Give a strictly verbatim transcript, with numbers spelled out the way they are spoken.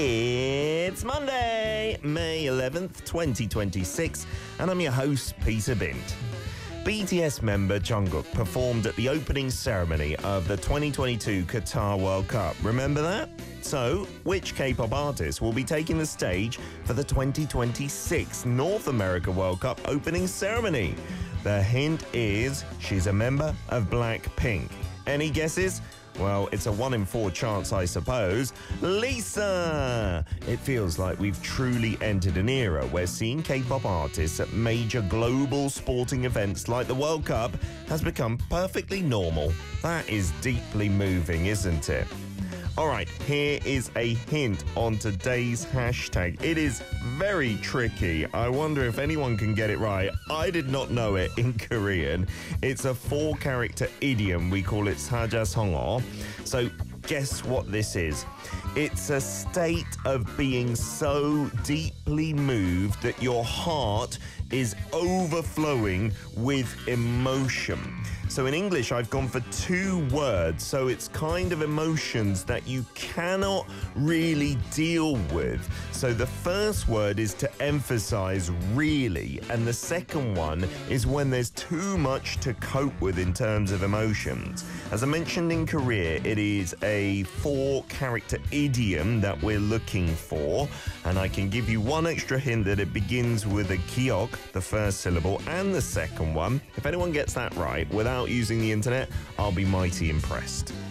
It's Monday, May eleventh, twenty twenty-six, and I'm your host, Peter Bint. B T S member Jungkook performed at the opening ceremony of the twenty twenty-two Qatar World Cup. Remember that? So, which K-pop artist will be taking the stage for the twenty twenty-six North America World Cup opening ceremony? The hint is she's a member of Blackpink. Any guesses? Well, it's a one in four chance, I suppose. Lisa! It feels like we've truly entered an era where seeing K-pop artists at major global sporting events like the World Cup has become perfectly normal. That is deeply moving, isn't it? Alright, here is a hint on today's hashtag. It is very tricky. I wonder if anyone can get it right. I did not know it in Korean. It's a four-character idiom. We call it 사자성어. So guess what this is? It's a state of being so deeply moved that your heart is overflowing with emotion. So in English, I've gone for two words, so it's kind of emotions that you cannot really deal with. So the first word is to emphasize really, and the second one is when there's too much to cope with in terms of emotions. As I mentioned in Korea, it is a four-character idiom that we're looking for, and I can give you one extra hint that it begins with a 기억, the first syllable, and the second one. If anyone gets that right, without using the internet, I'll be mighty impressed.